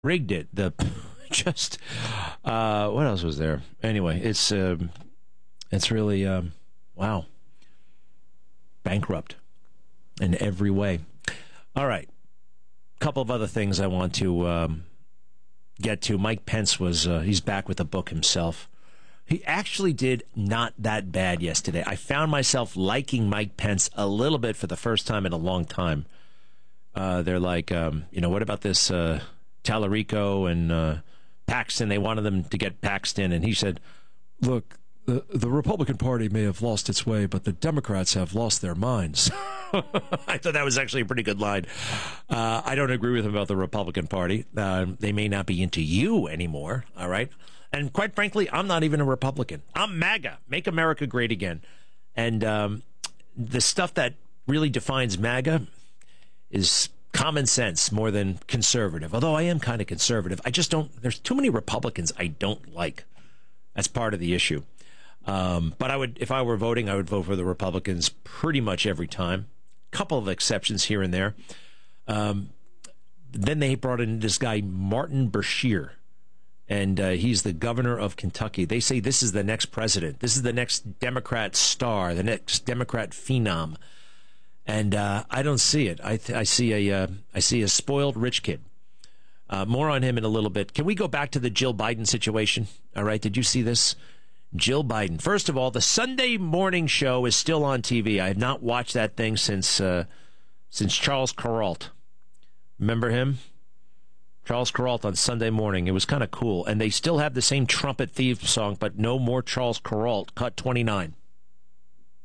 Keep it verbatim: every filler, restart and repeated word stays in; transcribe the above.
rigged it. The just uh, what else was there? Anyway, it's um, it's really um, wow, bankrupt in every way. All right, a couple of other things I want to um, get to. Mike Pence was uh, he's back with a book himself. He actually did not that bad yesterday. I found myself liking Mike Pence a little bit for the first time in a long time. Uh, they're like, um, you know, what about this uh, Tallarico and uh, Paxton? They wanted them to get Paxton, and he said, look, the, the Republican Party may have lost its way, but the Democrats have lost their minds. I thought that was actually a pretty good line. Uh, I don't agree with him about the Republican Party. Uh, they may not be into you anymore, all right? And quite frankly, I'm not even a Republican. I'm MAGA, Make America Great Again. And um, the stuff that really defines MAGA is common sense more than conservative. Although I am kind of conservative. I just don't, there's too many Republicans I don't like. That's part of the issue. Um, but I would, if I were voting, I would vote for the Republicans pretty much every time. Couple of exceptions here and there. Um, then they brought in this guy, Martin Bashir. And uh, he's the governor of Kentucky. They say this is the next president. This is the next Democrat star, the next Democrat phenom. And uh, I don't see it. I, th- I see a uh, I see a spoiled rich kid. Uh, more on him in a little bit. Can we go back to the Jill Biden situation? All right. Did you see this? Jill Biden. First of all, the Sunday morning show is still on T V. I have not watched that thing since uh, since Charles Kuralt. Remember him? Charles Kuralt on Sunday morning. It was kind of cool. And they still have the same trumpet theme song, but no more Charles Kuralt. Cut twenty-nine.